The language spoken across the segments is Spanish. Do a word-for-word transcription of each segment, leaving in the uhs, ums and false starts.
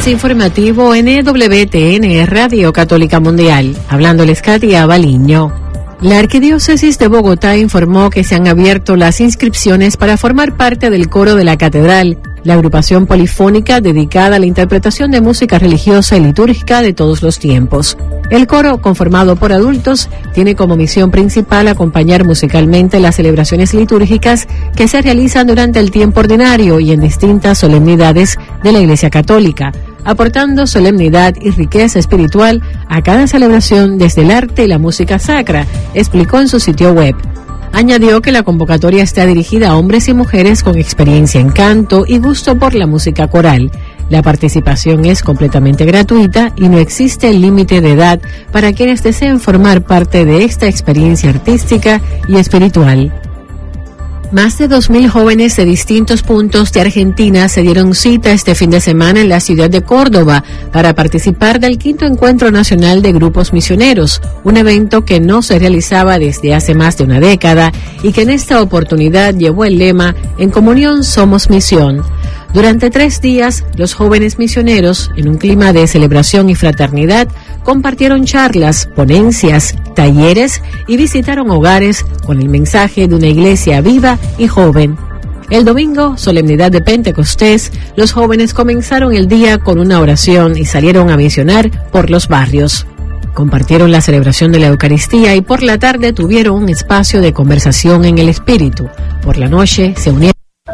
avance informativo N W T N Radio Católica Mundial. Hablándoles Katia Baliño. La Arquidiócesis de Bogotá informó que se han abierto las inscripciones para formar parte del coro de la Catedral, la agrupación polifónica dedicada a la interpretación de música religiosa y litúrgica de todos los tiempos. El coro, conformado por adultos, tiene como misión principal acompañar musicalmente las celebraciones litúrgicas que se realizan durante el tiempo ordinario y en distintas solemnidades de la Iglesia Católica, aportando solemnidad y riqueza espiritual a cada celebración desde el arte y la música sacra, explicó en su sitio web. Añadió que la convocatoria está dirigida a hombres y mujeres con experiencia en canto y gusto por la música coral. La participación es completamente gratuita y no existe límite de edad para quienes deseen formar parte de esta experiencia artística y espiritual. Más de dos mil jóvenes de distintos puntos de Argentina se dieron cita este fin de semana en la ciudad de Córdoba para participar del quinto Encuentro Nacional de Grupos Misioneros, un evento que no se realizaba desde hace más de una década y que en esta oportunidad llevó el lema "En comunión somos misión". Durante tres días, los jóvenes misioneros, en un clima de celebración y fraternidad, compartieron charlas, ponencias, talleres y visitaron hogares con el mensaje de una iglesia viva y joven. El domingo, solemnidad de Pentecostés, los jóvenes comenzaron el día con una oración y salieron a misionar por los barrios. Compartieron la celebración de la Eucaristía y por la tarde tuvieron un espacio de conversación en el espíritu. Por la noche se unieron.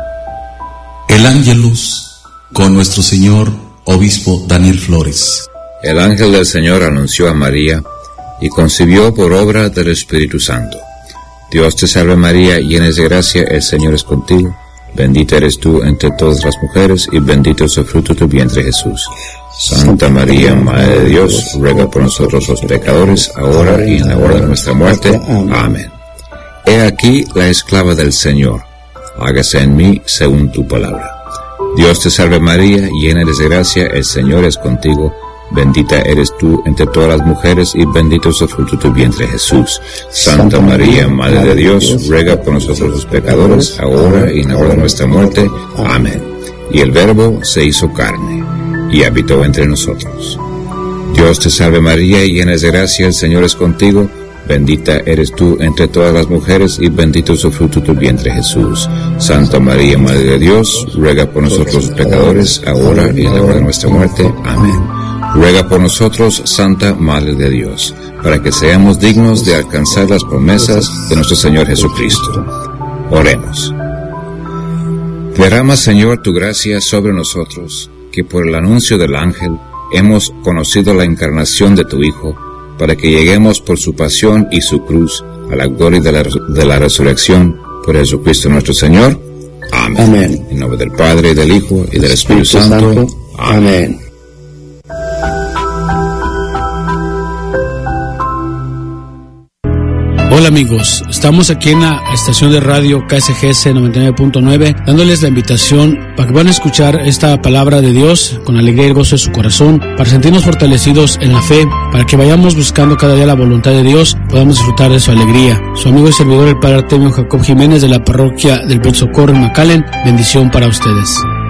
El Ángelus con nuestro señor obispo Daniel Flores. El ángel del Señor anunció a María y concibió por obra del Espíritu Santo. Dios te salve María, llena de gracia, el Señor es contigo. Bendita eres tú entre todas las mujeres y bendito es el fruto de tu vientre Jesús. Santa María, Madre de Dios, ruega por nosotros los pecadores, ahora y en la hora de nuestra muerte. Amén. He aquí la esclava del Señor. Hágase en mí según tu palabra. Dios te salve María, llena eres de gracia, el Señor es contigo. Bendita eres tú entre todas las mujeres y bendito es el fruto de tu vientre Jesús. Santa María, Madre de Dios, ruega por nosotros los pecadores, ahora y en la hora de nuestra muerte. Amén. Y el Verbo se hizo carne y habitó entre nosotros. Dios te salve María, llena eres de gracia, el Señor es contigo. Bendita eres tú entre todas las mujeres y bendito es el fruto de tu vientre Jesús. Santa María, Madre de Dios, ruega por nosotros los pecadores, ahora y en la hora de nuestra muerte. Amén. Ruega por nosotros, Santa Madre de Dios, para que seamos dignos de alcanzar las promesas de nuestro Señor Jesucristo. Oremos. Derrama, Señor, tu gracia sobre nosotros, que por el anuncio del ángel hemos conocido la encarnación de tu Hijo, para que lleguemos por su pasión y su cruz a la gloria de la, de la resurrección por Jesucristo nuestro Señor. Amén. Amén. En nombre del Padre, del Hijo y del Espíritu, Espíritu Santo. Santo. Amén. Amén. Hola amigos, estamos aquí en la estación de radio K S G S noventa y nueve punto nueve dándoles la invitación para que van a escuchar esta palabra de Dios con alegría y gozo de su corazón, para sentirnos fortalecidos en la fe, para que vayamos buscando cada día la voluntad de Dios, podamos disfrutar de su alegría. Su amigo y servidor el Padre Artemio Jacob Jiménez de la parroquia del Buen Socorro en McAllen, bendición para ustedes.